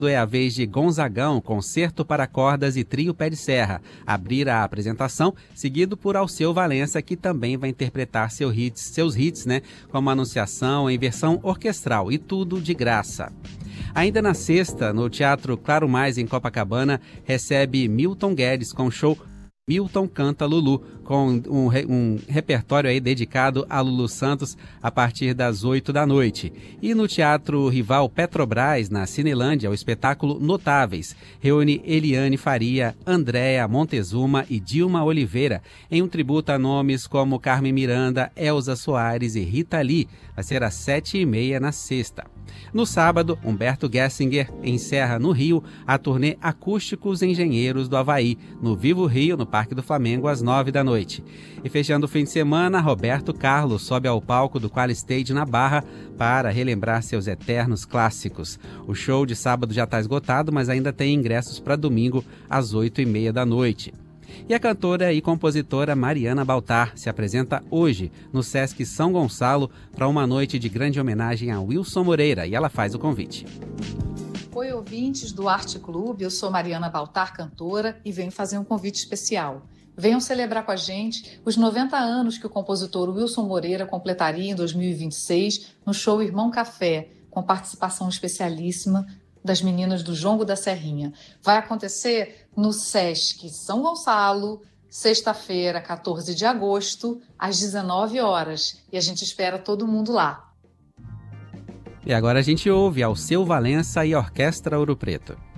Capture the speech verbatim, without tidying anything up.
É a vez de Gonzagão, concerto para cordas e trio pé de serra, abrir a apresentação, seguido por Alceu Valença, que também vai interpretar seu hits, seus hits, né, como Anunciação em versão orquestral, e tudo de graça. Ainda na sexta, no Teatro Claro Mais, em Copacabana, recebe Milton Guedes com o show Milton Canta Lulu, com um, um repertório aí dedicado a Lulu Santos a partir das oito da noite. E no Teatro Rival Petrobras, na Cinelândia, o espetáculo Notáveis reúne Eliane Faria, Andréa Montezuma e Dilma Oliveira, em um tributo a nomes como Carmen Miranda, Elza Soares e Rita Lee. Vai ser às sete e meia na sexta. No sábado, Humberto Gessinger encerra no Rio a turnê Acústicos Engenheiros do Havaí, no Vivo Rio, no Parque do Flamengo, às nove da noite. E fechando o fim de semana, Roberto Carlos sobe ao palco do Qualistage na Barra para relembrar seus eternos clássicos. O show de sábado já está esgotado, mas ainda tem ingressos para domingo, às oito e meia da noite. E a cantora e compositora Mariana Baltar se apresenta hoje no Sesc São Gonçalo para uma noite de grande homenagem a Wilson Moreira, e ela faz o convite. Oi, ouvintes do Arte Clube, eu sou Mariana Baltar, cantora, e venho fazer um convite especial. Venham celebrar com a gente os noventa anos que o compositor Wilson Moreira completaria em dois mil e vinte e seis no show Irmão Café, com participação especialíssima das meninas do Jongo da Serrinha. Vai acontecer no Sesc São Gonçalo, sexta-feira, quatorze de agosto, às dezenove horas. E a gente espera todo mundo lá. E agora a gente ouve Alceu Valença e Orquestra Ouro Preto.